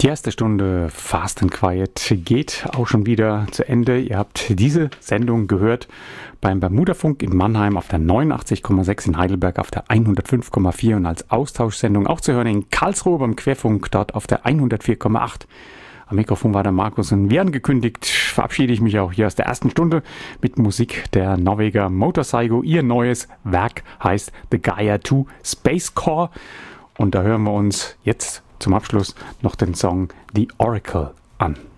Die erste Stunde Fast and Quiet geht auch schon wieder zu Ende. Ihr habt diese Sendung gehört beim Bermudafunk in Mannheim auf der 89,6, in Heidelberg auf der 105,4 und als Austauschsendung auch zu hören in Karlsruhe beim Querfunk, dort auf der 104,8. Am Mikrofon war der Markus und wie angekündigt verabschiede ich mich auch hier aus der ersten Stunde mit Musik der Norweger Motorpsycho. Ihr neues Werk heißt The Gaia 2 Space Core und da hören wir uns jetzt zum Abschluss noch den Song The Oracle an.